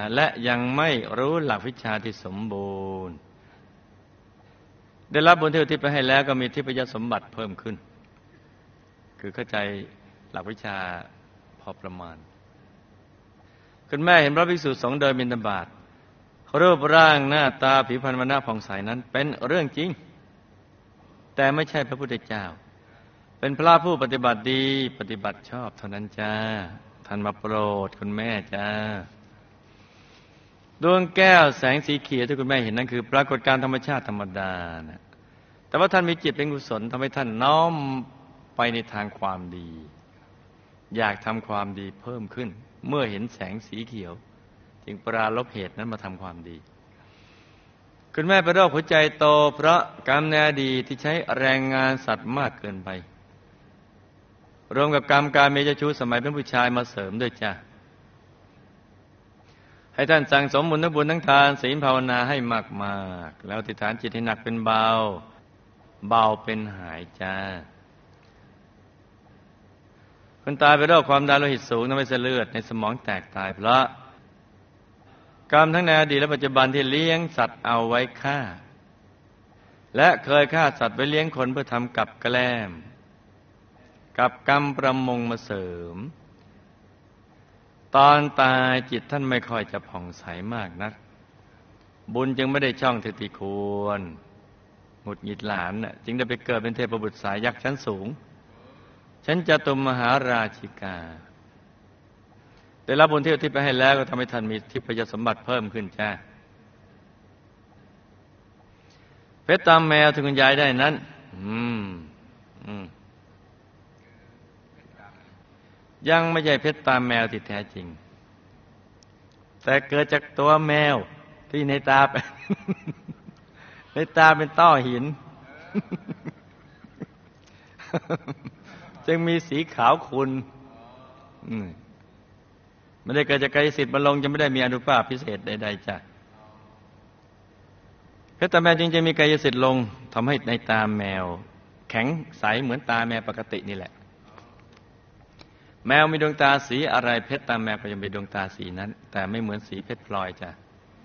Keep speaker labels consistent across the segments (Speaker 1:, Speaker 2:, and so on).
Speaker 1: และยังไม่รู้หลักวิชาที่สมบูรณ์ได้รับบุญที่อุทิศไปให้แล้วก็มีทิพยสมบัติเพิ่มขึ้นคือเข้าใจหลักวิชาพอประมาณคุณแม่เห็นพระภิกษุสงฆ์เดินบิณฑบาตรูปร่างหน้าตาผิวพรรณวรรณะผ่องใสนั้นเป็นเรื่องจริงแต่ไม่ใช่พระพุทธเจ้าเป็นพระผู้ปฏิบัติดีปฏิบัติชอบเท่านั้นจ้าท่านมาโปรดคุณแม่จ้าดวงแก้วแสงสีเขียวที่คุณแม่เห็นนั้นคือปรากฏการณ์ธรรมชาติธรรมดานะแต่ว่าท่านมีจิตเป็นกุศลทำให้ท่านน้อมไปในทางความดีอยากทำความดีเพิ่มขึ้นเมื่อเห็นแสงสีเขียวจึงปราลบเหตุนั้นมาทำความดีคุณแม่เป็นโรคหัวใจโตเพราะกรรมในอดีตที่ใช้แรงงานสัตว์มากเกินไปรวมกับกรรมการเมียเจ้าชู้สมัยเป็นผู้ชายมาเสริมด้วยจ้ะให้ท่านสั่งสมบุญทั้งบุญทั้งทานศีลภาวนาให้มากๆแล้วอธิษฐานจิตให้หนักเป็นเบาเบาเป็นหายจ้าคนตายเป็นโรคความดันโลหิตสูงทำให้เส้นเลือดในสมองแตกตายเพราะกรรมทั้งในอดีตและปัจจุบันที่เลี้ยงสัตว์เอาไว้ฆ่าและเคยฆ่าสัตว์ไว้เลี้ยงคนเพื่อทำกับแกล้มกับกรรมประมงมาเสริมตอนตายจิตท่านไม่ค่อยจะผ่องใสมากนักบุญจึงไม่ได้ช่องที่ควรหงุดหงิดหลานน่ะจึงได้ไปเกิดเป็นเทพบุตรสายยักษ์ชั้นสูงชั้นจตุมหาราชิกาได้รับบุญที่อุทิศไปให้แล้วก็ทำให้ท่านมีทิพยสมบัติเพิ่มขึ้นจ้าเพชรตามแมวที่คุณยายได้นั้นยังไม่ใช่เพชรตามแมวที่แท้จริงแต่เกิดจากตัวแมวที่ในตาเป็น ในตาเป็นต้อหิน จึงมีสีขาวขุ่นไม่ได้เกิดจากกายสิทธิ์บรรลงจะไม่ได้มีอานุภาพพิเศษใดๆจ้ะเพชรตาแมวจริงๆมีกายสิทธิ์ลงทำให้ในตาแมวแข็งใสเหมือนตาแมวปกตินี่แหละแมวมีดวงตาสีอะไรเพชรตาแมวก็ยังมีดวงตาสีนั้นแต่ไม่เหมือนสีเพชรพลอยจ้ะ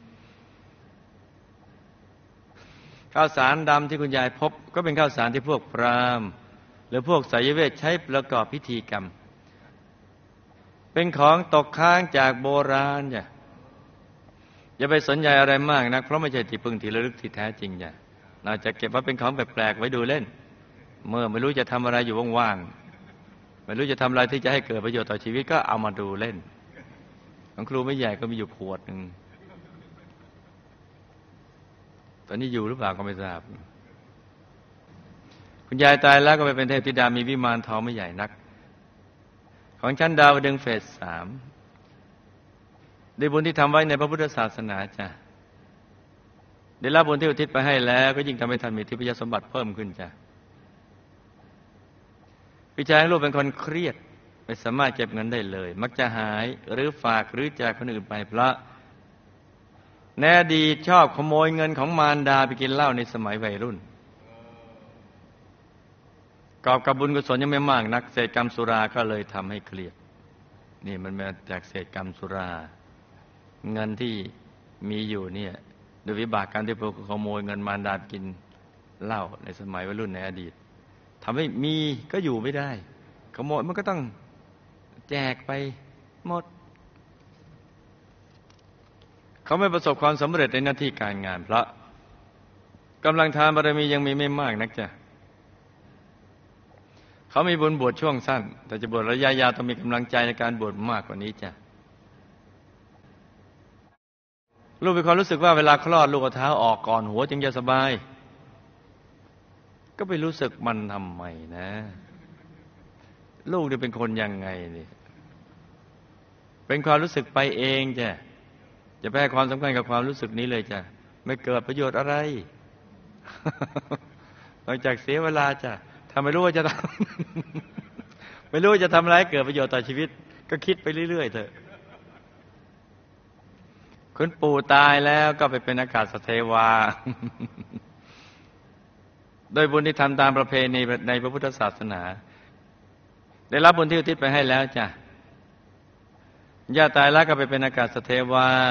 Speaker 1: ข้าวสารดำที่คุณยายพบก็เป็นข้าวสารที่พวกพราหมณ์หรือพวกไสยเวทใช้ประกอบพิธีกรรมเป็นของตกค้างจากโบราณจ้ะอย่าไปสนใจอะไรมากนักเพราะไม่ใช่ที่พึ่งที่ระลึกที่แท้จริงจ้ะน่าจะเก็บไว้เป็นของแปลกๆไว้ดูเล่นเมื่อไม่รู้จะทำอะไรอยู่ว่างๆไม่รู้จะทำอะไรที่จะให้เกิดประโยชน์ต่อชีวิตก็เอามาดูเล่นของครูไม่ใหญ่ก็มีอยู่ขวดหนึ่งตอนนี้อยู่หรือเปล่าก็ไม่ทราบคุณยายตายแล้วก็ไปเป็นเทพธิดามีวิมานทองไม่ใหญ่นักของชั้นดาวดึงส์เฟส 3ได้บุญที่ทำไว้ในพระพุทธศาสนาจ้ะได้รับบุญที่อุทิศไปให้แล้วก็ยิ่งทำให้ท่านมีทิพยสมบัติเพิ่มขึ้นจ้ะพี่ชายลูกเป็นคนเครียดไม่สามารถเก็บเงินได้เลยมักจะหายหรือฝากหรือแจกคนอื่นไปเพราะในอดีตชอบขโมยเงินของมารดาไปกินเหล้าในสมัยวัยรุ่นกอบกับบุญกุศลยังไม่มากนักเศษกรรมสุราก็เลยทำให้เครียดนี่มันมาจากเศษกรรมสุราเงินที่มีอยู่เนี่ยโดยวิบากการที่พวกขโมยเงินมารดากินเหล้าในสมัยวัยรุ่นในอดีตทำให้มีก็อยู่ไม่ได้ขโมยมันก็ต้องแจกไปหมดเขาไม่ประสบความสำเร็จในหน้าที่การงานเพราะกำลังทานบารมียังมีไม่มากนักจ้ะเขามีบุญบวชช่วงสั้นแต่จะบวชระยะยาวต้องมีกำลังใจในการบวชมากกว่านี้จ้ะลูกมีความรู้สึกว่าเวลาคลอดลูกเอาเท้าออกก่อนหัวจึงจะสบายก็ไปรู้สึกมันทำไมนะลูกจะเป็นคนยังไงนี่เป็นความรู้สึกไปเองจ้ะจะไปให้ความสำคัญกับความรู้สึกนี้เลยจ้ะไม่เกิดประโยชน์อะไร นอกจากเสียเวลาจ้ะถ้าไม่รู้ว่าจะทำ ไม่รู้ว่าจะทำอะไรเกิดประโยชน์ต่อชีวิตก็คิดไปเรื่อยๆเถอะคุณปู่ตายแล้วก็ไปเป็นอากาศเทวา โดยบุญที่ทำตามประเพณีในพระพุทธศาสนาได้รับบุญที่อุทิศไปให้แล้วจ้ะย่าตายแล้วก็ไปเป็นอากาศเทวา